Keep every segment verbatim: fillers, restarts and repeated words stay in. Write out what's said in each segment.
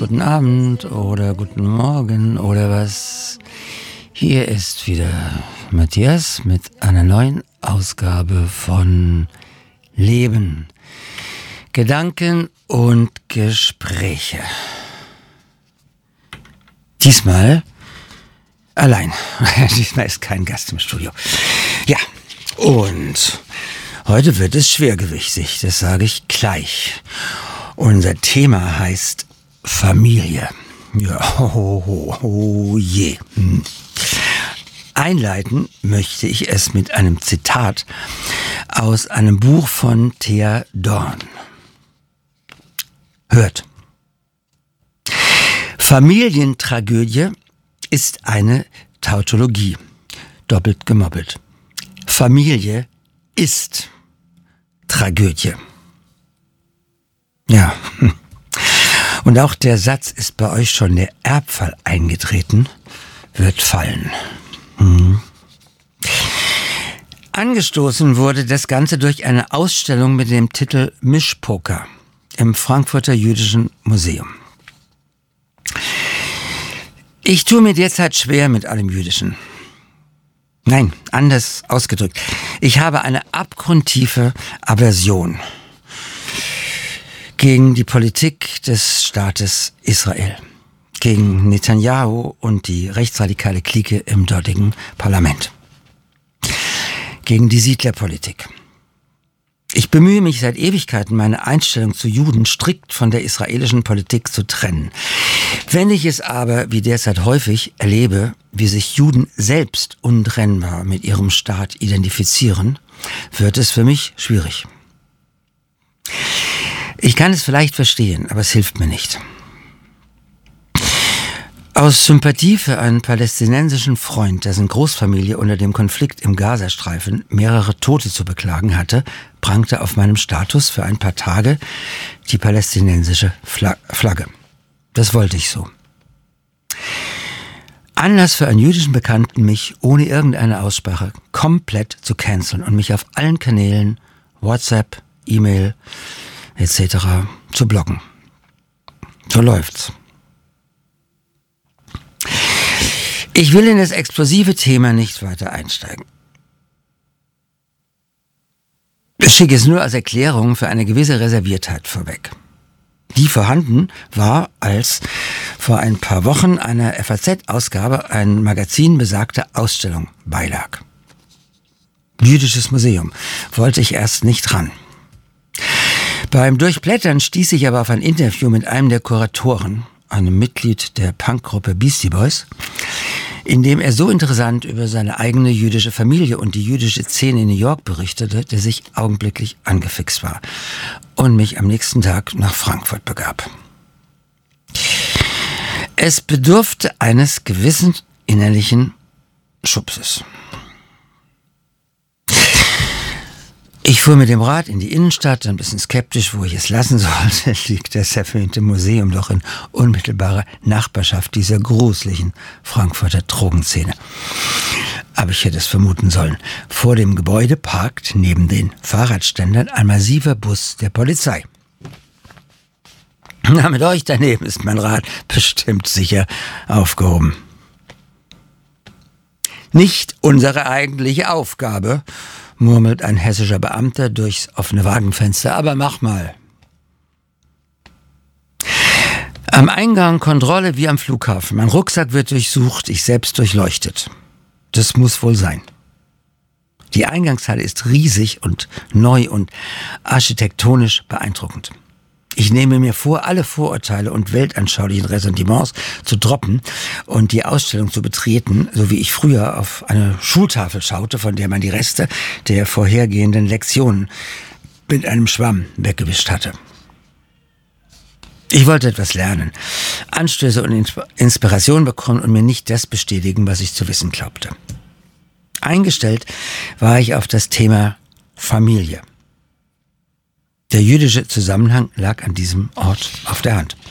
guten Abend oder guten Morgen oder was. Hier ist wieder Matthias mit einer neuen Ausgabe von Leben, Gedanken und Gespräche. Diesmal allein. Diesmal ist kein Gast im Studio. Ja, und heute wird es schwergewichtig, das sage ich gleich. Unser Thema heißt Familie. Ja, oh, oh, oh je. Hm. Einleiten möchte ich es mit einem Zitat aus einem Buch von Thea Dorn. Hört. Familientragödie ist eine Tautologie. Doppelt gemoppelt. Familie ist Tragödie. Ja. Und auch der Satz, ist bei euch schon der Erbfall eingetreten, wird fallen. Hm. Angestoßen wurde das Ganze durch eine Ausstellung mit dem Titel Mischpoker im Frankfurter Jüdischen Museum. Ich tue mir derzeit schwer mit allem Jüdischen. Nein, anders ausgedrückt. Ich habe eine abgrundtiefe Aversion gegen die Politik des Staates Israel, gegen Netanyahu und die rechtsradikale Clique im dortigen Parlament, gegen die Siedlerpolitik. Ich bemühe mich seit Ewigkeiten, meine Einstellung zu Juden strikt von der israelischen Politik zu trennen. Wenn ich es aber, wie derzeit häufig, erlebe, wie sich Juden selbst untrennbar mit ihrem Staat identifizieren, wird es für mich schwierig. Ich kann es vielleicht verstehen, aber es hilft mir nicht. Aus Sympathie für einen palästinensischen Freund, dessen Großfamilie unter dem Konflikt im Gazastreifen mehrere Tote zu beklagen hatte, prangte auf meinem Status für ein paar Tage die palästinensische Flagge. Das wollte ich so. Anlass für einen jüdischen Bekannten, mich ohne irgendeine Aussprache komplett zu canceln und mich auf allen Kanälen, WhatsApp, E-Mail et cetera zu blocken. So läuft's. Ich will in das explosive Thema nicht weiter einsteigen. Ich schicke es nur als Erklärung für eine gewisse Reserviertheit vorweg. Die vorhanden war, als vor ein paar Wochen einer F A Z-Ausgabe ein Magazin besagte Ausstellung beilag. Jüdisches Museum wollte ich erst nicht ran. Beim Durchblättern stieß ich aber auf ein Interview mit einem der Kuratoren, einem Mitglied der Punkgruppe Beastie Boys, in dem er so interessant über seine eigene jüdische Familie und die jüdische Szene in New York berichtete, dass ich augenblicklich angefixt war und mich am nächsten Tag nach Frankfurt begab. Es bedurfte eines gewissen innerlichen Schubses. Ich fuhr mit dem Rad in die Innenstadt, ein bisschen skeptisch, wo ich es lassen sollte, liegt das erwähnte Museum doch in unmittelbarer Nachbarschaft dieser gruseligen Frankfurter Drogenszene. Aber ich hätte es vermuten sollen. Vor dem Gebäude parkt neben den Fahrradständern ein massiver Bus der Polizei. Na, mit euch daneben ist mein Rad bestimmt sicher aufgehoben. Nicht unsere eigentliche Aufgabe, murmelt ein hessischer Beamter durchs offene Wagenfenster. Aber mach mal. Am Eingang Kontrolle wie am Flughafen. Mein Rucksack wird durchsucht, ich selbst durchleuchtet. Das muss wohl sein. Die Eingangshalle ist riesig und neu und architektonisch beeindruckend. Ich nehme mir vor, alle Vorurteile und weltanschaulichen Ressentiments zu droppen und die Ausstellung zu betreten, so wie ich früher auf eine Schultafel schaute, von der man die Reste der vorhergehenden Lektionen mit einem Schwamm weggewischt hatte. Ich wollte etwas lernen, Anstöße und Inspiration bekommen und mir nicht das bestätigen, was ich zu wissen glaubte. Eingestellt war ich auf das Thema Familie. Der jüdische Zusammenhang lag an diesem Ort auf der Hand.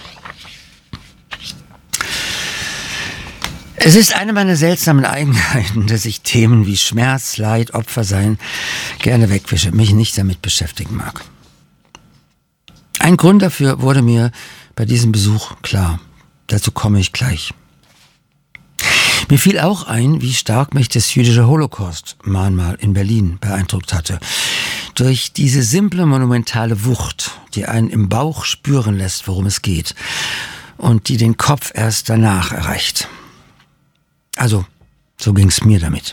Es ist eine meiner seltsamen Eigenheiten, dass ich Themen wie Schmerz, Leid, Opfersein gerne wegwische, mich nicht damit beschäftigen mag. Ein Grund dafür wurde mir bei diesem Besuch klar. Dazu komme ich gleich. Mir fiel auch ein, wie stark mich das jüdische Holocaust-Mahnmal in Berlin beeindruckt hatte. Durch diese simple, monumentale Wucht, die einen im Bauch spüren lässt, worum es geht, und die den Kopf erst danach erreicht. Also, so ging's mir damit.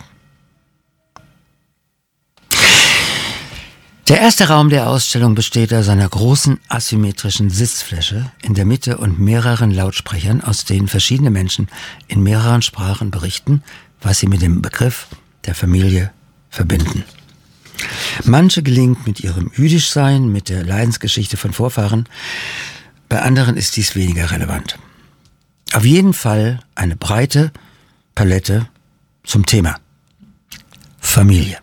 Der erste Raum der Ausstellung besteht aus einer großen asymmetrischen Sitzfläche in der Mitte und mehreren Lautsprechern, aus denen verschiedene Menschen in mehreren Sprachen berichten, was sie mit dem Begriff der Familie verbinden. Manche gelingt mit ihrem Jüdischsein, mit der Leidensgeschichte von Vorfahren, bei anderen ist dies weniger relevant. Auf jeden Fall eine breite Palette zum Thema Familie.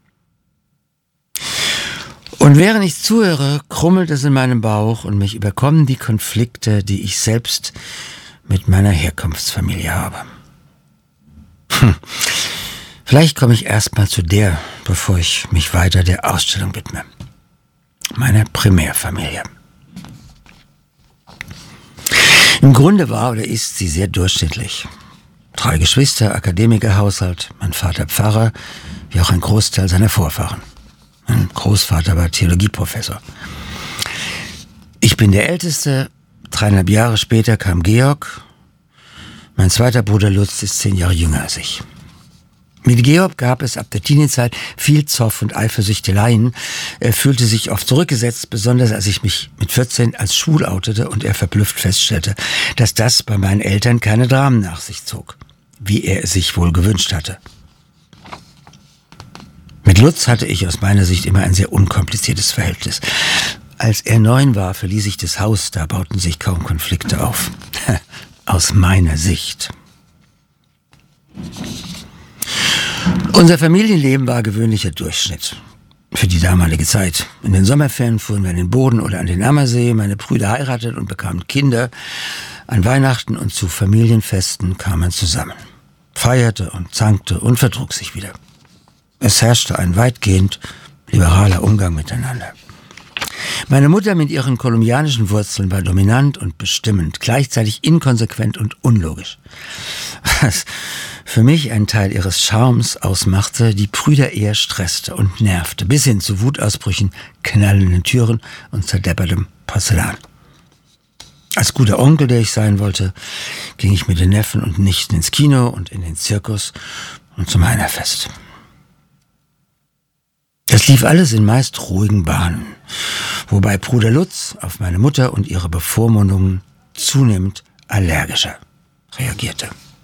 Und während ich zuhöre, krummelt es in meinem Bauch und mich überkommen die Konflikte, die ich selbst mit meiner Herkunftsfamilie habe. Hm. Vielleicht komme ich erstmal zu der, bevor ich mich weiter der Ausstellung widme. Meine Primärfamilie. Im Grunde war oder ist sie sehr durchschnittlich. Drei Geschwister, Akademikerhaushalt, mein Vater Pfarrer, wie auch ein Großteil seiner Vorfahren. Mein Großvater war Theologieprofessor. Ich bin der Älteste. Dreieinhalb Jahre später kam Georg. Mein zweiter Bruder Lutz ist zehn Jahre jünger als ich. Mit Georg gab es ab der Teenie-Zeit viel Zoff und Eifersüchteleien. Er fühlte sich oft zurückgesetzt, besonders als ich mich mit vierzehn als schwul outete und er verblüfft feststellte, dass das bei meinen Eltern keine Dramen nach sich zog, wie er es sich wohl gewünscht hatte. Mit Lutz hatte ich aus meiner Sicht immer ein sehr unkompliziertes Verhältnis. Als er neun war, verließ ich das Haus, da bauten sich kaum Konflikte auf. Aus meiner Sicht. Unser Familienleben war gewöhnlicher Durchschnitt. Für die damalige Zeit. In den Sommerferien fuhren wir an den Boden oder an den Ammersee. Meine Brüder heirateten und bekamen Kinder. An Weihnachten und zu Familienfesten kam man zusammen. Feierte und zankte und vertrug sich wieder. Es herrschte ein weitgehend liberaler Umgang miteinander. Meine Mutter mit ihren kolumbianischen Wurzeln war dominant und bestimmend, gleichzeitig inkonsequent und unlogisch. Was für mich einen Teil ihres Charmes ausmachte, die Brüder eher stresste und nervte, bis hin zu Wutausbrüchen, knallenden Türen und zerdeppertem Porzellan. Als guter Onkel, der ich sein wollte, ging ich mit den Neffen und Nichten ins Kino und in den Zirkus und zum Heinerfest. Das lief alles in meist ruhigen Bahnen, wobei Bruder Lutz auf meine Mutter und ihre Bevormundungen zunehmend allergischer reagierte.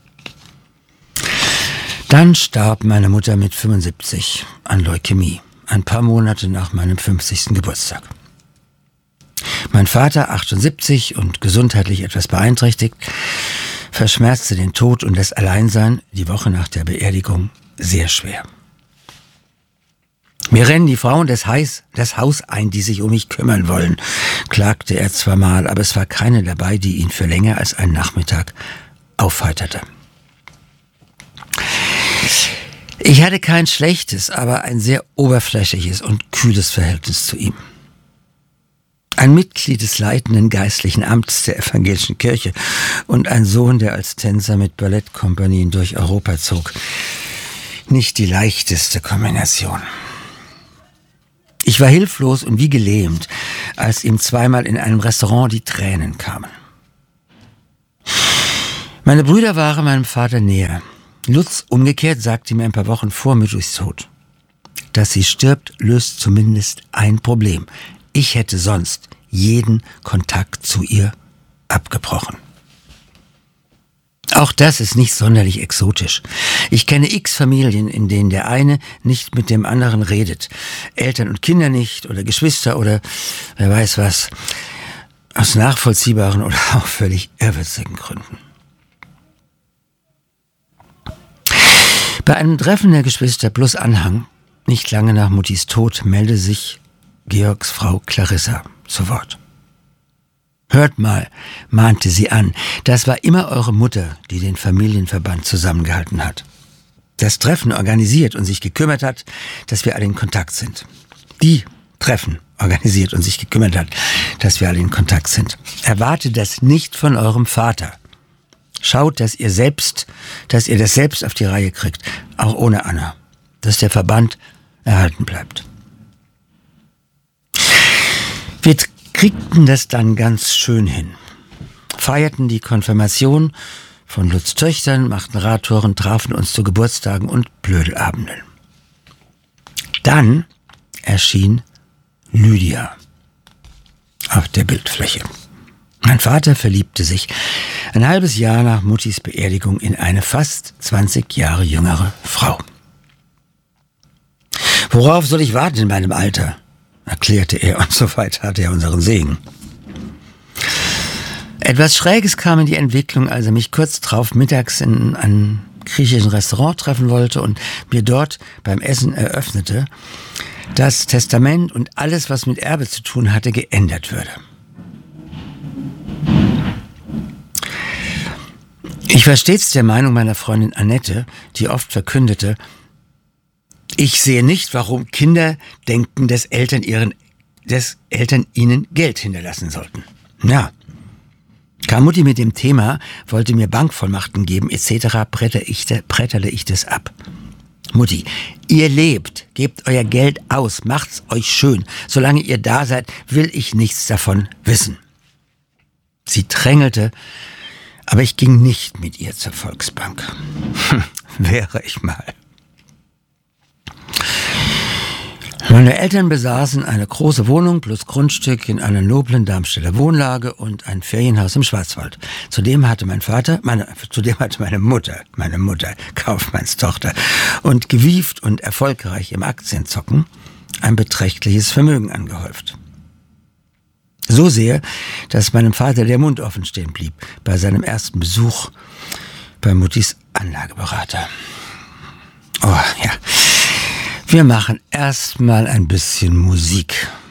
Dann starb meine Mutter mit fünfundsiebzig an Leukämie, ein paar Monate nach meinem fünfzigsten Geburtstag. Mein Vater, achtundsiebzig und gesundheitlich etwas beeinträchtigt, verschmerzte den Tod und das Alleinsein die Woche nach der Beerdigung sehr schwer. Mir rennen die Frauen des Heis, das Haus ein, die sich um mich kümmern wollen, klagte er zwar mal, aber es war keine dabei, die ihn für länger als einen Nachmittag aufheiterte. Ich hatte kein schlechtes, aber ein sehr oberflächliches und kühles Verhältnis zu ihm. Ein Mitglied des leitenden geistlichen Amts der evangelischen Kirche und ein Sohn, der als Tänzer mit Ballettkompanien durch Europa zog. Nicht die leichteste Kombination. Ich war hilflos und wie gelähmt, als ihm zweimal in einem Restaurant die Tränen kamen. Meine Brüder waren meinem Vater näher. Lutz umgekehrt sagte mir ein paar Wochen vor Mythos Tod. Dass sie stirbt, löst zumindest ein Problem. Ich hätte sonst jeden Kontakt zu ihr abgebrochen. Auch das ist nicht sonderlich exotisch. Ich kenne x Familien, in denen der eine nicht mit dem anderen redet. Eltern und Kinder nicht oder Geschwister oder wer weiß was. Aus nachvollziehbaren oder auch völlig irrwitzigen Gründen. Bei einem Treffen der Geschwister plus Anhang, nicht lange nach Muttis Tod, meldete sich Georgs Frau Clarissa zu Wort. Hört mal, mahnte sie an, das war immer eure Mutter, die den Familienverband zusammengehalten hat. Das Treffen organisiert und sich gekümmert hat, dass wir alle in Kontakt sind. Die Treffen organisiert und sich gekümmert hat, dass wir alle in Kontakt sind. Erwartet das nicht von eurem Vater. Schaut, dass ihr selbst, dass ihr das selbst auf die Reihe kriegt, auch ohne Anna, dass der Verband erhalten bleibt. Wir kriegten das dann ganz schön hin. Feierten die Konfirmation von Lutz Töchtern, machten Radtouren, trafen uns zu Geburtstagen und Blödelabenden. Dann erschien Lydia auf der Bildfläche. Mein Vater verliebte sich ein halbes Jahr nach Muttis Beerdigung in eine fast zwanzig Jahre jüngere Frau. Worauf soll ich warten in meinem Alter? Erklärte er, und soweit hatte er unseren Segen. Etwas Schräges kam in die Entwicklung, als er mich kurz drauf mittags in einem griechischen Restaurant treffen wollte und mir dort beim Essen eröffnete, dass Testament und alles, was mit Erbe zu tun hatte, geändert würde. Ich war stets der Meinung meiner Freundin Annette, die oft verkündete, ich sehe nicht, warum Kinder denken, dass Eltern, ihren, dass Eltern ihnen Geld hinterlassen sollten. Ja, kam Mutti mit dem Thema, wollte mir Bankvollmachten geben et cetera, bretterte ich, bretterte ich das ab. Mutti, ihr lebt, gebt euer Geld aus, macht's euch schön. Solange ihr da seid, will ich nichts davon wissen. Sie drängelte, aber ich ging nicht mit ihr zur Volksbank. Hm, wäre ich mal. Meine Eltern besaßen eine große Wohnung plus Grundstück in einer noblen Darmstädter Wohnlage und ein Ferienhaus im Schwarzwald. Zudem hatte mein Vater, meine, zudem hatte meine Mutter, meine Mutter, Kaufmannstochter und gewieft und erfolgreich im Aktienzocken, ein beträchtliches Vermögen angehäuft. So sehr, dass meinem Vater der Mund offen stehen blieb bei seinem ersten Besuch bei Muttis Anlageberater. Oh ja, wir machen erstmal ein bisschen Musik.